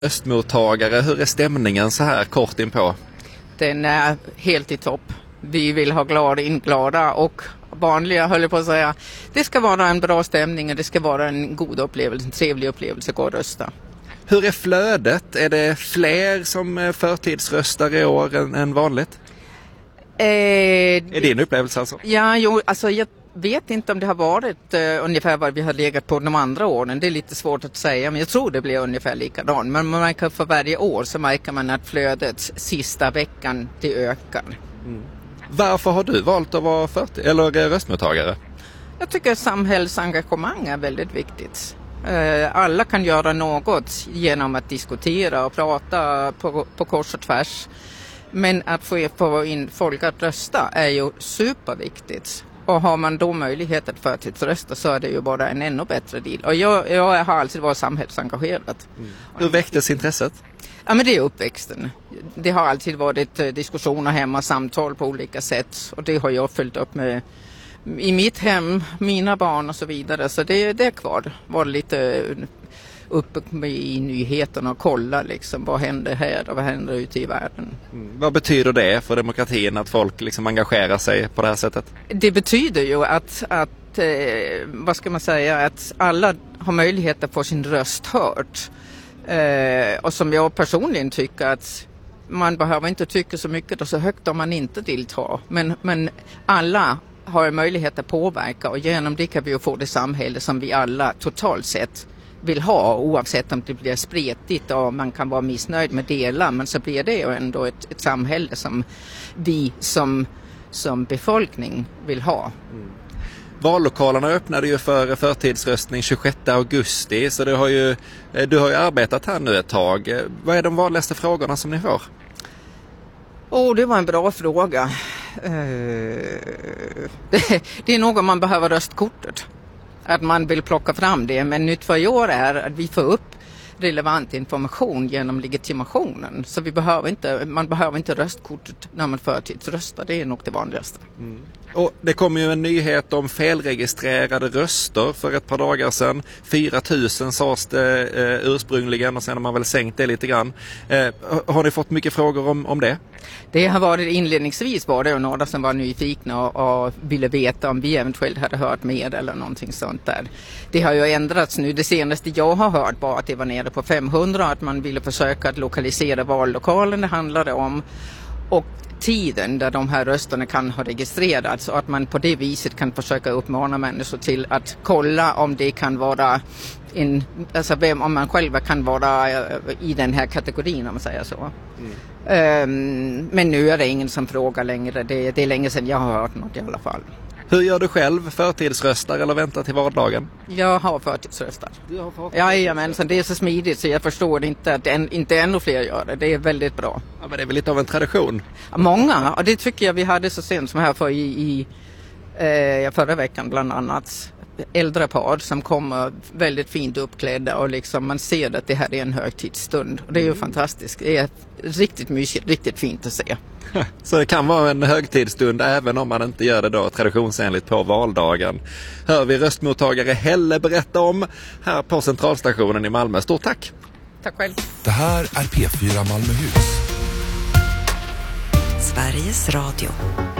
Röstmottagare, hur är stämningen så här kort inpå? Den är helt i topp. Vi vill ha glada och vanliga, höll jag på att säga. Det ska vara en bra stämning och det ska vara en god upplevelse, en trevlig upplevelse att gå och rösta. Hur är flödet? Är det fler som förtidsröstar i år än vanligt? Är din upplevelse alltså? Ja, jag vet inte om det har varit ungefär vad vi har legat på de andra åren. Det är lite svårt att säga, men jag tror det blir ungefär likadant. Men man märker för varje år så märker man att flödet sista veckan det ökar. Mm. Varför har du valt att vara röstmottagare? Jag tycker att samhällsengagemang är väldigt viktigt. Alla kan göra något genom att diskutera och prata på kors och tvärs. Men att få in folk att rösta är ju superviktigt. Och har man då möjlighet att förtidsrösta så är det ju bara en ännu bättre deal. Och jag har alltid varit samhällsengagerad. Mm. Hur väcktes intresset? Ja, men det är uppväxten. Det har alltid varit diskussioner hemma, samtal på olika sätt. Och det har jag följt upp med i mitt hem, mina barn och så vidare. Så det är kvar. Var lite uppe i nyheterna och kolla liksom, vad händer här och vad händer ute i världen. Mm. Vad betyder det för demokratin att folk liksom engagerar sig på det här sättet? Det betyder ju att vad ska man säga, att alla har möjlighet att få sin röst hört. Och som jag personligen tycker att man behöver inte tycka så mycket och så högt om man inte vill ta. Men alla har möjlighet att påverka och genom det kan vi ju få det samhälle som vi alla totalt sett vill ha, oavsett om det blir spretigt och man kan vara missnöjd med delar, men så blir det ju ändå ett samhälle som vi som befolkning vill ha. Mm. Vallokalerna öppnade ju för förtidsröstning 26 augusti, så du har ju arbetat här nu ett tag. Vad är de vanligaste frågorna som ni får? Det var en bra fråga. Det är något man behöver röstkortet. Att man vill plocka fram det, men nytt för i år är att vi får upp relevant information genom legitimationen. Så man behöver inte röstkortet när man förtidsröstar, det är nog det vanligaste. Mm. Och det kom ju en nyhet om felregistrerade röster för ett par dagar sedan. 4 000 sades det ursprungligen och sen har man väl sänkt det lite grann. Har ni fått mycket frågor om det? Det har varit inledningsvis några som var nyfikna och ville veta om vi eventuellt hade hört mer eller någonting sånt där. Det har ju ändrats nu. Det senaste jag har hört var att det var nere på 500, att man ville försöka att lokalisera vallokalen det handlade om. Och tiden där de här rösterna kan ha registrerats och att man på det viset kan försöka uppmana människor till att kolla om det kan vara om man själva kan vara i den här kategorin, om man säger så. Men nu är det ingen som frågar längre. Det är länge sedan jag har hört något i alla fall. Hur gör du själv? Förtidsröstar eller väntar till valdagen? Jag har förtidsröstat. Jajamensan, det är så smidigt så jag förstår inte att inte ännu fler gör det. Det är väldigt bra. Ja, men det är väl lite av en tradition? Många, och det tycker jag vi hade så sent som här förra veckan bland annat. Äldre par som kommer väldigt fint uppklädda och liksom man ser att det här är en högtidsstund. Och det är ju fantastiskt. Det är riktigt mysigt, riktigt fint att se. Så det kan vara en högtidsstund även om man inte gör det då traditionsenligt på valdagen. Hör vi röstmottagare Helle berätta om här på Centralstationen i Malmö. Stort tack! Tack själv! Det här är P4 Malmöhus. Sveriges Radio.